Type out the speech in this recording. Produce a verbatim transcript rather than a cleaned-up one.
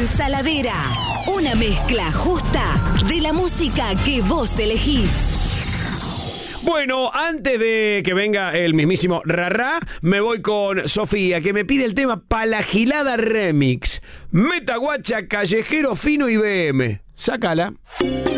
Ensaladera. Una mezcla justa de la música que vos elegís. Bueno, antes de que venga el mismísimo Rarrá, me voy con Sofía, que me pide el tema Palagilada Remix. Metaguacha, Callejero Fino y B M. Sácala.